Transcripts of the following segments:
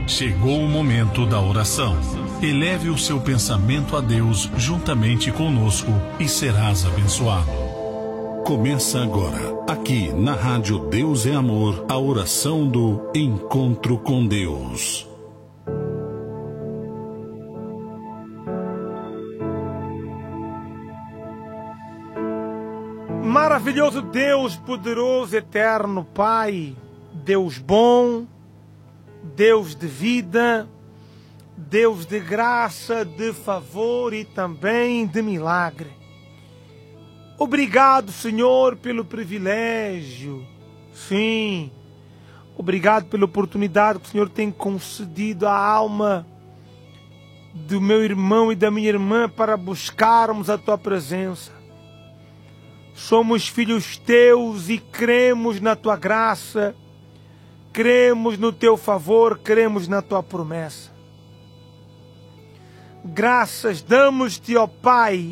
Chegou o momento da oração. Eleve o seu pensamento a Deus juntamente conosco e serás abençoado. Começa agora, aqui na Rádio Deus é Amor, a oração do Encontro com Deus. Maravilhoso Deus, poderoso, eterno Pai, Deus bom, Deus de vida, Deus de graça, de favor e também de milagre. Obrigado, Senhor, pelo privilégio. Sim, obrigado pela oportunidade que o Senhor tem concedido à alma do meu irmão e da minha irmã para buscarmos a Tua presença. Somos filhos Teus e cremos na Tua graça, cremos no Teu favor, cremos na Tua promessa. Graças damos-Te, ó Pai,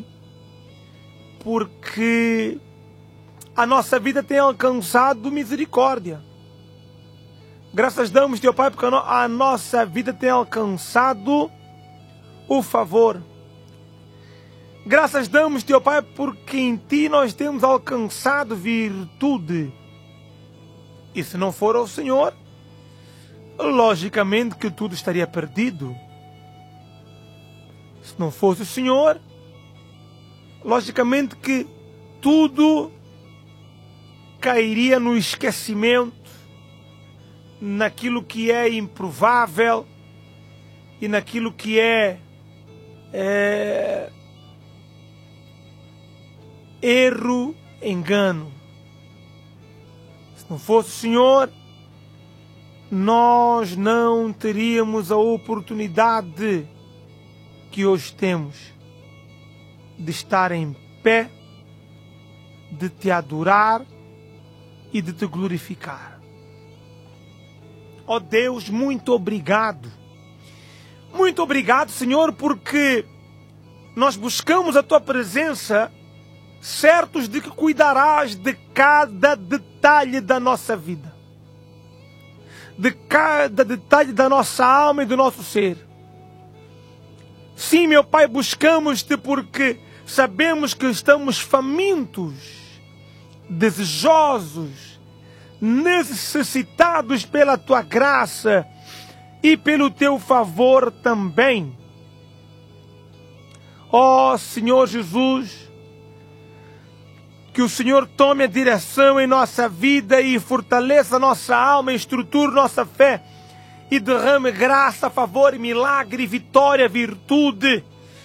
porque a nossa vida tem alcançado misericórdia. Graças damos-Te, ó Pai, porque a nossa vida tem alcançado o favor. Graças damos-Te, ó Pai, porque em Ti nós temos alcançado virtude. E se não for o Senhor, logicamente que tudo estaria perdido. Se não fosse o Senhor, logicamente que tudo cairia no esquecimento, naquilo que é improvável e naquilo que é erro, engano. Se não fosse o Senhor, nós não teríamos a oportunidade que hoje temos de estar em pé, de Te adorar e de Te glorificar. Ó Deus, muito obrigado. Muito obrigado, Senhor, porque nós buscamos a Tua presença certos de que cuidarás de cada detalhe da nossa vida, de cada detalhe da nossa alma e do nosso ser. Sim, meu Pai, buscamos-Te porque sabemos que estamos famintos, desejosos, necessitados pela Tua graça e pelo Teu favor também. Ó Senhor Jesus, que o Senhor tome a direção em nossa vida e fortaleça nossa alma, estruture nossa fé e derrame graça, favor, milagre, vitória, virtude.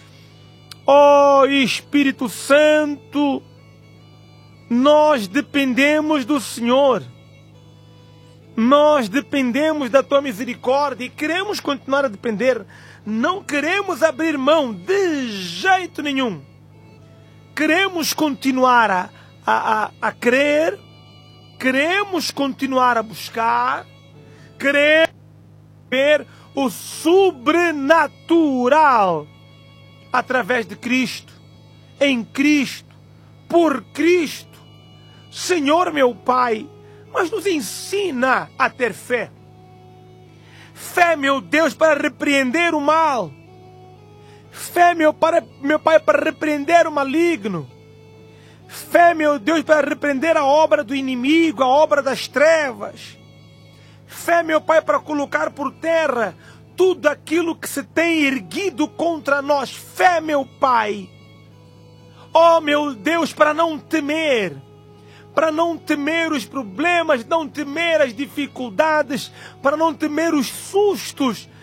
Ó Espírito Santo, nós dependemos do Senhor. Nós dependemos da Tua misericórdia e queremos continuar a depender. Não queremos abrir mão de jeito nenhum. Queremos continuar a crer, queremos continuar a buscar, queremos ver o sobrenatural através de Cristo, em Cristo, por Cristo. Senhor meu Pai, mas nos ensina a ter fé. Fé, meu Deus, para repreender o mal. Fé, meu Pai, para repreender o maligno. Fé, meu Deus, para repreender a obra do inimigo, a obra das trevas. Fé, meu Pai, para colocar por terra tudo aquilo que se tem erguido contra nós. Fé, meu Pai. Ó, meu Deus, para não temer os problemas, não temer as dificuldades, para não temer os sustos,